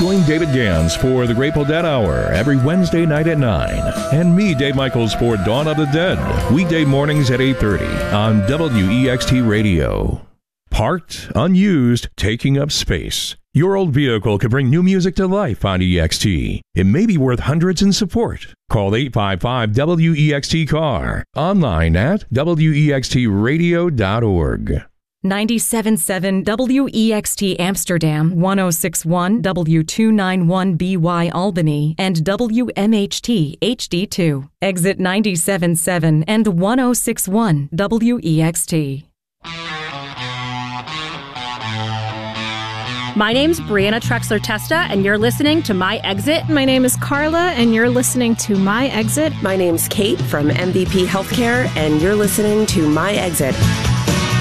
Join David Gans for the Grateful Dead Hour every Wednesday night at 9. And me, Dave Michaels, for Dawn of the Dead, weekday mornings at 8:30 on WEXT Radio. Parked, unused, taking up space. Your old vehicle could bring new music to life on EXT. It may be worth hundreds in support. Call 855-WEXT-CAR. Online at wextradio.org. 97.7 WEXT Amsterdam, 106.1 W291BY Albany, and WMHT HD2. Exit 97.7 and 106.1 WEXT. My name's Brianna Trexler-Testa, and you're listening to My Exit. My name is Carla, and you're listening to My Exit. My name's Kate from MVP Healthcare, and you're listening to My Exit.